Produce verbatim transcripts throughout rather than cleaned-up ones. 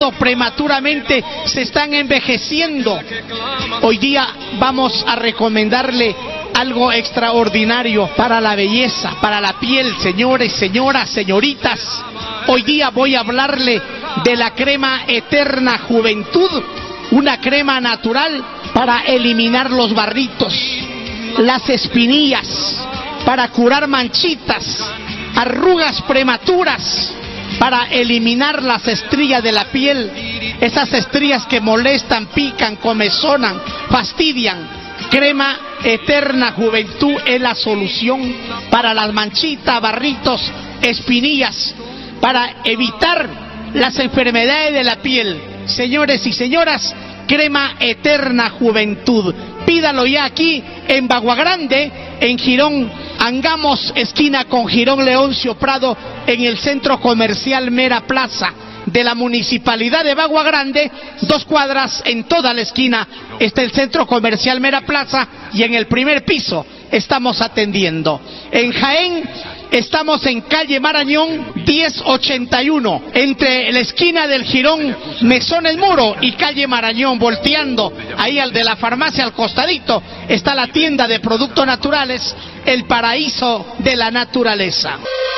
muriendo prematuramente, se están envejeciendo. Hoy día vamos a recomendarle algo extraordinario para la belleza, para la piel, señores, señoras, señoritas. Hoy día voy a hablarle de la crema Eterna Juventud, una crema natural para eliminar los barritos, las espinillas, para curar manchitas, arrugas prematuras, para eliminar las estrías de la piel, esas estrías que molestan, pican, comezonan, fastidian. Crema Eterna Juventud es la solución para las manchitas, barritos, espinillas, para evitar las enfermedades de la piel. Señores y señoras, Crema Eterna Juventud. Pídalo ya aquí en Bagua Grande, en Girón Angamos, esquina con Girón Leoncio Prado, en el centro comercial Mera Plaza de la Municipalidad de Bagua Grande. Dos cuadras en toda la esquina está el centro comercial Mera Plaza, y en el primer piso estamos atendiendo. En Jaén estamos en calle Marañón diez ochenta y uno, entre la esquina del Girón Mesón El Muro y calle Marañón, volteando ahí al de la farmacia al costadito, está la tienda de productos naturales, el paraíso de la naturaleza.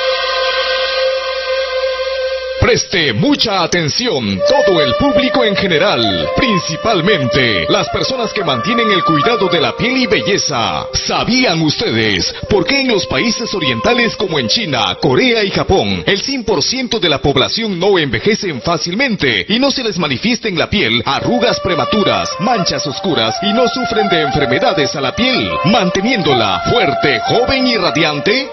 Preste mucha atención, todo el público en general, principalmente las personas que mantienen el cuidado de la piel y belleza. ¿Sabían ustedes por qué en los países orientales como en China, Corea y Japón, el cien por ciento de la población no envejecen fácilmente y no se les manifiesta en la piel arrugas prematuras, manchas oscuras y no sufren de enfermedades a la piel, manteniéndola fuerte, joven y radiante?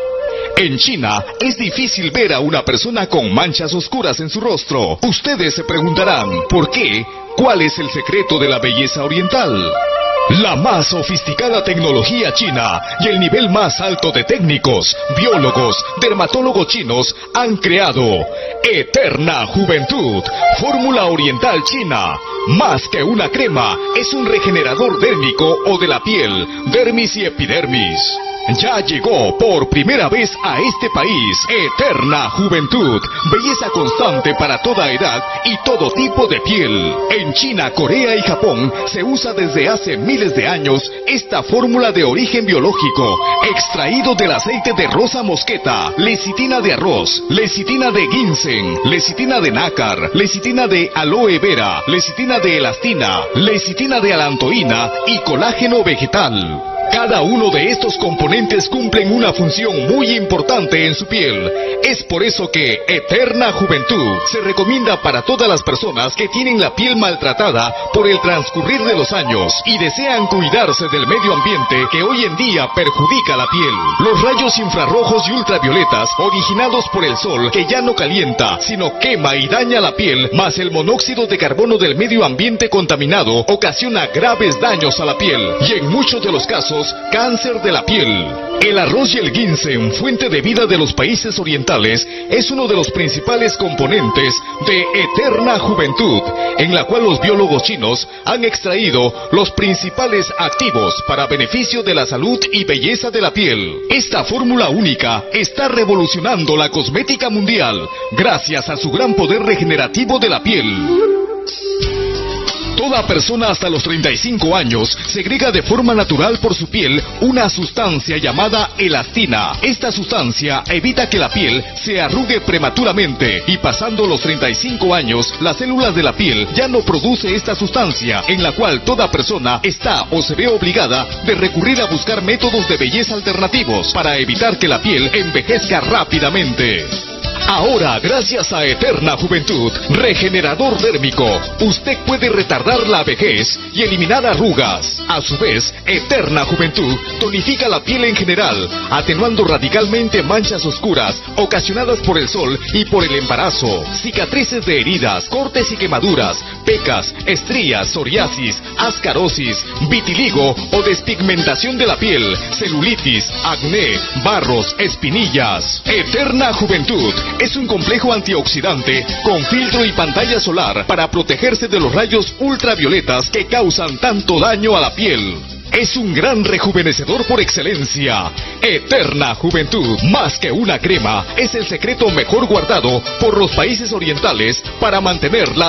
En China es difícil ver a una persona con manchas oscuras en su rostro. Ustedes se preguntarán, ¿por qué? ¿Cuál es el secreto de la belleza oriental? La más sofisticada tecnología china y el nivel más alto de técnicos, biólogos, dermatólogos chinos han creado Eterna Juventud, fórmula oriental china. Más que una crema, es un regenerador dérmico o de la piel, dermis y epidermis. Ya llegó por primera vez a este país Eterna Juventud, belleza constante para toda edad y todo tipo de piel. En China, Corea y Japón se usa desde hace miles de años esta fórmula de origen biológico, extraído del aceite de rosa mosqueta, lecitina de arroz, lecitina de ginseng, lecitina de nácar, lecitina de aloe vera, lecitina de elastina, lecitina de alantoína y colágeno vegetal. Cada uno de estos componentes cumplen una función muy importante en su piel. Es por eso que Eterna Juventud se recomienda para todas las personas que tienen la piel maltratada por el transcurrir de los años y desean cuidarse del medio ambiente que hoy en día perjudica la piel. Los rayos infrarrojos y ultravioletas originados por el sol, que ya no calienta, sino quema y daña la piel, más el monóxido de carbono del medio ambiente contaminado, ocasiona graves daños a la piel y en muchos de los casos cáncer de la piel. El arroz y el ginseng, fuente de vida de los países orientales, es uno de los principales componentes de Eterna Juventud, en la cual los biólogos chinos han extraído los principales activos para beneficio de la salud y belleza de la piel. Esta fórmula única está revolucionando la cosmética mundial, gracias a su gran poder regenerativo de la piel. Toda persona hasta los treinta y cinco años segrega de forma natural por su piel una sustancia llamada elastina. Esta sustancia evita que la piel se arrugue prematuramente y pasando los treinta y cinco años, las células de la piel ya no produce esta sustancia, en la cual toda persona está o se ve obligada de recurrir a buscar métodos de belleza alternativos para evitar que la piel envejezca rápidamente. Ahora, gracias a Eterna Juventud, regenerador dérmico, usted puede retardar la vejez y eliminar arrugas. A su vez, Eterna Juventud tonifica la piel en general, atenuando radicalmente manchas oscuras ocasionadas por el sol y por el embarazo, cicatrices de heridas, cortes y quemaduras, pecas, estrías, psoriasis, ascarosis, vitiligo o despigmentación de la piel, celulitis, acné, barros, espinillas. Eterna Juventud es un complejo antioxidante con filtro y pantalla solar para protegerse de los rayos ultravioletas que causan tanto daño a la piel. Es un gran rejuvenecedor por excelencia. Eterna Juventud, más que una crema, es el secreto mejor guardado por los países orientales para mantener la